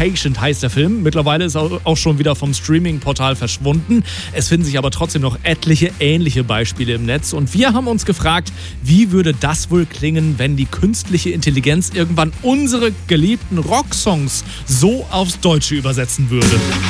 Patient heißt der Film. Mittlerweile ist er auch schon wieder vom Streaming-Portal verschwunden. Es finden sich aber trotzdem noch etliche ähnliche Beispiele im Netz. Und wir haben uns gefragt, wie würde das wohl klingen, wenn die künstliche Intelligenz irgendwann unsere geliebten Rocksongs so aufs Deutsche übersetzen würde.